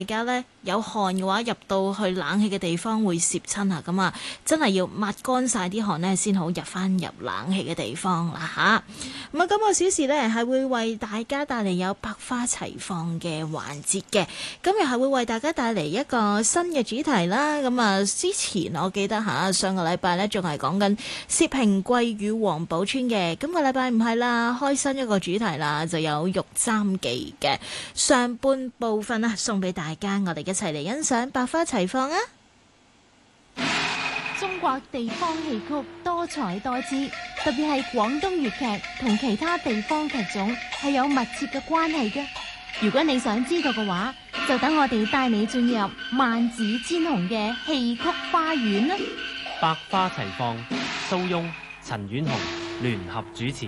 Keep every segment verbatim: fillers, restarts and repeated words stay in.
而家咧有汗嘅話，入到去冷氣嘅地方會攝親啊，咁啊真係要抹乾晒啲汗呢，先好入翻入冷氣嘅地方啦吓。咁啊，今個小時呢，係會為大家帶嚟有百花齊放嘅環節嘅，今日係會為大家帶嚟一個新嘅主題啦。咁啊，之前我記得吓上個禮拜呢，仲係講緊薛平貴與王寶釧嘅，今個禮拜唔係啦，開新一個主題啦，就有玉簪記嘅上半部分啊，送俾大家。大家，我哋一齊嚟欣賞百花齊放啊！ 中國地方戲曲多彩多姿，特別係廣東粵劇同其他地方劇種係有密切嘅關係嘅。如果你想知道嘅話，就等我哋帶你進入萬紫千紅嘅戲曲花園啦！ 百花齊放，蘇翁、陳婉紅聯合主持。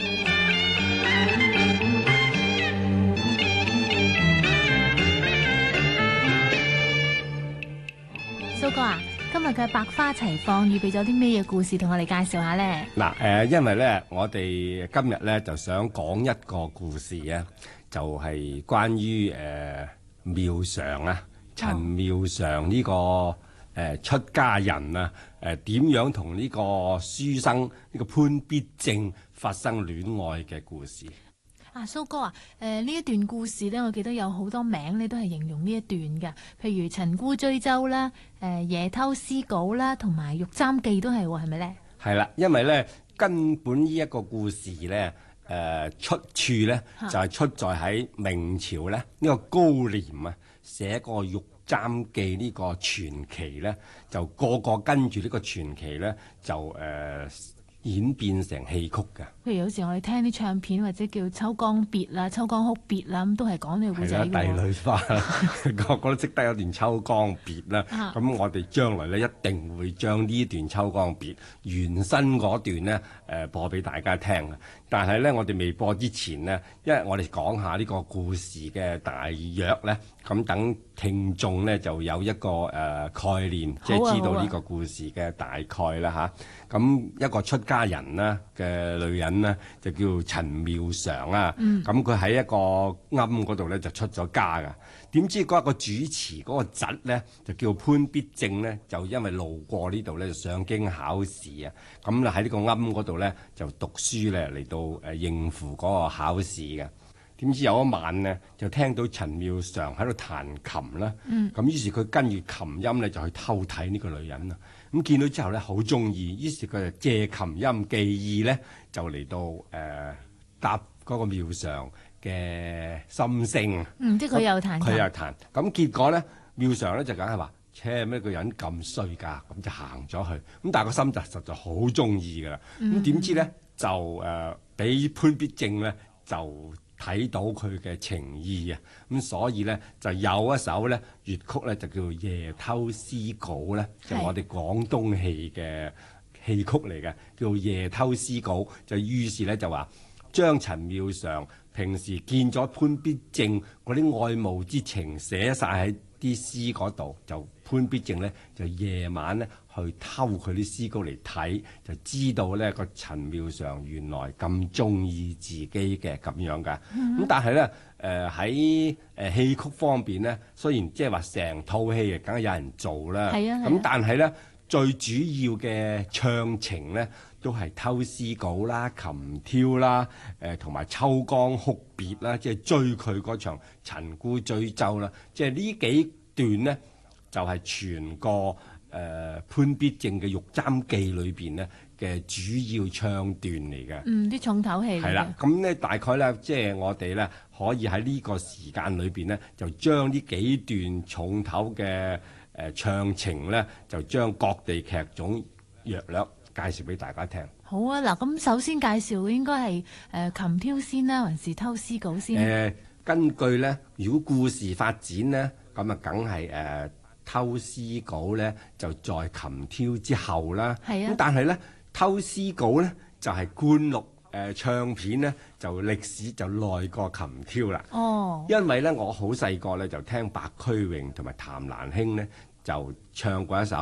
蘇哥啊，今日嘅百花齊放預備咗啲咩嘢故事同我哋介紹下呢？ 嗱，誒，因為咧，我哋今日咧就想講一個故事啊，就係、是、關於誒妙常啊，陳妙常呢、這個誒、呃、出家人啊，誒、呃、點樣同呢個書生呢、這個潘必正發生戀愛嘅故事。 啊，蘇哥啊，誒、呃、呢一段故事咧，我記得有好多名咧，都係形容呢一段嘅，譬如陳姑追周啦、誒、呃、夜偷詩稿啦，同埋玉簪記都係喎，係咪咧？係啦，因為咧根本呢一個故事咧，誒、呃、出處咧就係、是、出在喺明朝咧呢、這個高廉啊寫個玉簪記呢個傳奇咧，就個個跟住呢個傳奇咧就誒。呃演變成戲曲嘅， 譬如有時我哋聽啲唱片或者叫《秋江別》啦、《秋江哭別》啦，咁都係講呢個故仔嘅。係啦， 帝女花，個個都識得有段《秋江別》啦。咁、啊、我哋將來咧一定會將呢段《秋江別》原身嗰段呢誒、呃、播俾大家聽嘅。但係咧，我哋未播之前呢，因為我哋講下呢個故事嘅大約咧，咁等聽眾咧就有一個誒、呃、概念，即係知道呢個故事嘅大概啦吓。咁、啊、一個出家人啦嘅女人呢，就叫陳妙常啊。咁佢喺一個庵嗰度咧就出咗家噶。點知嗰個主持嗰個侄咧就叫潘必正咧，就因為路過呢度咧就上京考試啊。咁咧喺呢個庵嗰度咧就讀書咧嚟到誒應付嗰個考試嘅。點知有一晚呢，就聽到陳妙常喺度彈琴啦。咁、嗯、於是佢跟住琴音咧就去偷睇呢個女人啦。咁見到之後咧好中意，於是佢就借琴音記意咧就嚟到誒、呃、答嗰個妙常嘅心聲。嗯，即係佢又彈，佢又彈。咁結果咧，妙常咧就梗係話：切咩個人咁衰㗎？咁就行咗去。咁但係個心就實在好中意㗎啦。咁點知咧就誒俾、呃、潘必正咧就睇到佢嘅情意啊！咁所以咧就有一首咧粵曲咧就叫《夜偷詩稿》咧，就我哋廣東戲嘅戲曲嚟嘅，叫《夜偷詩稿》。就於是咧就話將陳妙常平時見咗潘必正嗰啲愛慕之情寫晒喺啲詩嗰度，就潘必正咧就夜晚咧去偷佢啲詩稿嚟睇，就知道咧個陳妙常原來咁中意自己嘅咁樣噶。咁、嗯、但係咧誒喺誒戲曲方面咧，雖然即係話成套戲啊，梗係有人做啦。係啊。咁但係咧最主要嘅唱情咧，都係偷詩稿啦、琴挑啦、誒同埋秋江哭別啦，即係追佢嗰場陳姑追周啦。即係呢幾段呢，就係、是、全個誒、呃、潘必正嘅《玉簪記》裏邊呢嘅主要唱段嚟嘅。嗯，啲重頭戲嚟嘅。係啦，咁呢大概咧，即係我哋咧可以喺呢個時間裏邊呢，就將呢幾段重頭嘅誒唱情咧，就將各地劇種約略介紹俾大家聽。好啊，嗱，咁首先介紹嘅應該係誒琴挑先啦，還是偷詩稿先？誒、呃，根據咧，如果故事發展咧，咁啊，梗係誒偷詩稿咧，就在琴挑之後啦。係啊。咁但係咧，偷詩稿咧就係、是、灌錄誒、呃、唱片咧，就歷史就耐過琴挑啦。哦。因為咧，我好細個咧就聽白駒榮同埋譚蘭卿咧就唱過一首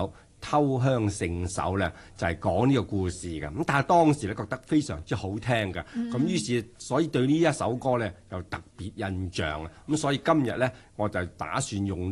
偷香聖手咧，就係講呢個故事嘅。咁但係當時咧覺得非常之好聽嘅，咁、嗯、於是所以對呢一首歌咧有特別印象啊。咁所以今日咧我就打算用